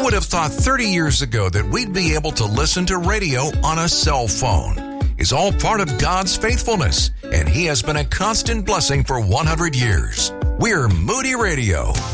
Who would have thought 30 years ago that we'd be able to listen to radio on a cell phone? It's all part of God's faithfulness, and He has been a constant blessing for 100 years. We're Moody Radio.